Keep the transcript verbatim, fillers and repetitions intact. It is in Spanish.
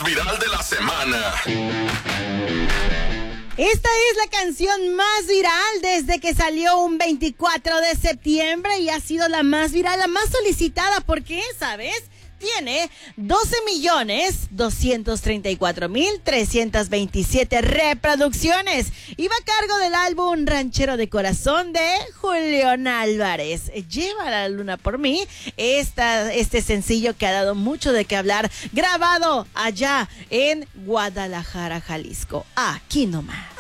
viral de la semana. Esta es la canción más viral desde que salió un veinticuatro de septiembre y ha sido la más viral, la más solicitada. ¿Por qué? ¿Sabes? Tiene doce millones doscientos treinta y cuatro mil trescientas veintisiete reproducciones y va a cargo del álbum Ranchero de Corazón de Julián Álvarez. Lleva a la luna por mí, esta, este sencillo que ha dado mucho de qué hablar, grabado allá en Guadalajara, Jalisco. Aquí nomás.